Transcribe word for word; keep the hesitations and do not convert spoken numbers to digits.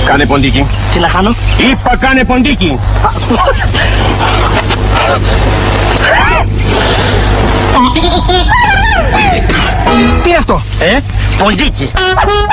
Κάνε ποντίκι. Τι να κάνω? Είπα κάνε ποντίκι. Τι είναι αυτό? Ε, ποντίκι.